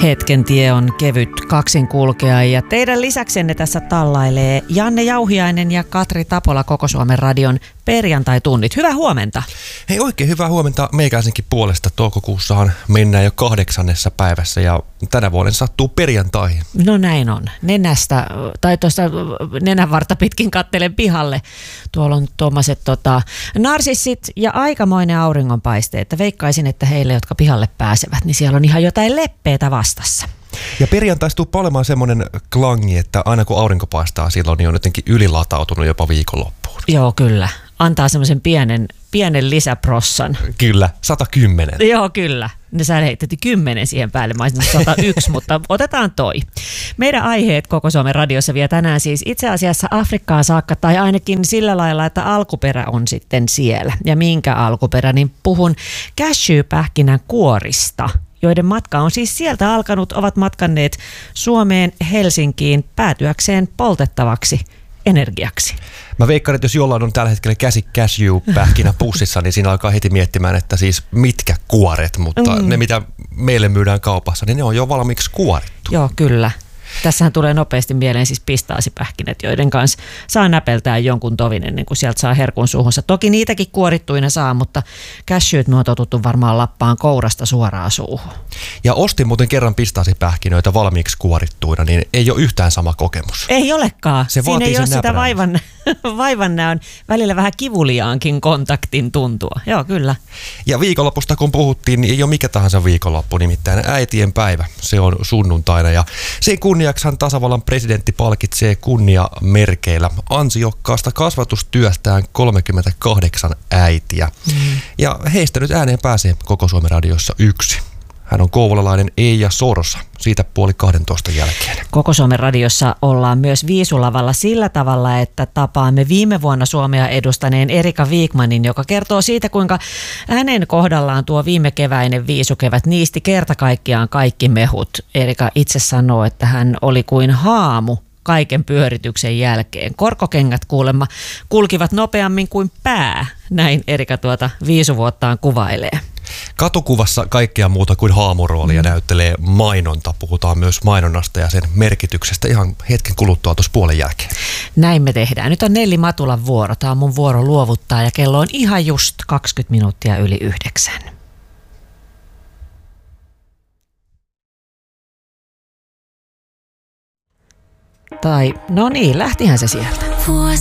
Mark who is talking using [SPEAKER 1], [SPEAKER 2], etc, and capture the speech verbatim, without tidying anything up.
[SPEAKER 1] Hetken tie on kevyt kaksinkulkea ja teidän lisäksenne tässä tallailee Janne Jauhiainen ja Katri Tapola Koko Suomen radion perjantai-tunnit. Hyvää huomenta.
[SPEAKER 2] Hei, oikein hyvää huomenta meikäisenkin puolesta. Toukokuussahan mennään jo kahdeksannessa päivässä ja tänä vuoden sattuu perjantaihin.
[SPEAKER 1] No näin on. Nenästä, tai tuosta nenänvarta pitkin kattelen pihalle. Tuolla on tuommoiset tota, narsissit ja aikamoinen auringonpaiste. Että veikkaisin, että heille, jotka pihalle pääsevät, niin siellä on ihan jotain leppeitä vastassa.
[SPEAKER 2] Ja perjantaista tuppaa olemaan semmoinen klangi, että aina kun aurinko paistaa silloin, niin on jotenkin ylilatautunut jopa viikonloppuun.
[SPEAKER 1] Joo, kyllä. Antaa semmoisen pienen, pienen lisäprossan.
[SPEAKER 2] Kyllä, sata kymmenen.
[SPEAKER 1] Joo, kyllä. Ne sä heitit kymmenen siihen päälle, mä olisin sata yksi, mutta otetaan toi. Meidän aiheet Koko Suomen radiossa vie tänään siis itse asiassa Afrikkaan saakka, tai ainakin sillä lailla, että alkuperä on sitten siellä. Ja minkä alkuperä, niin puhun cashew-pähkinän kuorista, joiden matka on siis sieltä alkanut, ovat matkanneet Suomeen, Helsinkiin päätyäkseen poltettavaksi energiaksi.
[SPEAKER 2] Mä veikkaan, että jos jollain on tällä hetkellä käsi cashew-pähkinä pussissa, niin siinä alkaa heti miettimään, että siis mitkä kuoret, mutta mm. ne mitä meille myydään kaupassa, niin ne on jo valmiiksi kuorittu.
[SPEAKER 1] Joo, kyllä. Tässähän tulee nopeasti mieleen siis pistaasipähkinät, joiden kanssa saa näpeltää jonkun tovin ennen kuin sieltä saa herkun suuhunsa. Toki niitäkin kuorittuina saa, mutta cashewt me on totuttu varmaan lappaan kourasta suoraan suuhun.
[SPEAKER 2] Ja ostin muuten kerran pistaasipähkinöitä valmiiksi kuorittuina, niin ei ole yhtään sama kokemus.
[SPEAKER 1] Ei olekaan.
[SPEAKER 2] Se
[SPEAKER 1] Siinä ei ole sitä
[SPEAKER 2] näpärän.
[SPEAKER 1] vaivan, vaivannäön välillä vähän kivuliaankin kontaktin tuntua. Joo, kyllä.
[SPEAKER 2] Ja viikonlopusta kun puhuttiin, niin ei ole mikä tahansa viikonloppu, nimittäin äitien päivä. Se on sunnuntaina ja sen kunniaksihan tasavallan presidentti palkitsee kunniamerkeillä ansiokkaasta kasvatustyöstään kolmekymmentäkahdeksan äitiä. Mm. Ja heistä nyt ääneen pääsee Koko Suomen radiossa yksi. Hän on kouvolalainen Eija Sorsa, siitä puoli kahdentoista jälkeen.
[SPEAKER 1] Koko Suomen radiossa ollaan myös viisulavalla sillä tavalla, että tapaamme viime vuonna Suomea edustaneen Erika Wigmanin, joka kertoo siitä, kuinka hänen kohdallaan tuo viime keväinen viisukevät niisti kerta kaikkiaan kaikki mehut. Erika itse sanoo, että hän oli kuin haamu kaiken pyörityksen jälkeen. Korkokengät kuulemma kulkivat nopeammin kuin pää, näin Erika tuota viisuvuottaan kuvailee.
[SPEAKER 2] Katukuvassa kaikkea muuta kuin haamuroolia mm. näyttelee mainonta. Puhutaan myös mainonnasta ja sen merkityksestä ihan hetken kuluttua tuossa puolen jälkeen.
[SPEAKER 1] Näin me tehdään. Nyt on Nelli Matulan vuoro. Tämä on mun vuoro luovuttaa ja kello on ihan just kaksikymmentä minuuttia yli yhdeksän. Tai no niin, lähtihän se sieltä.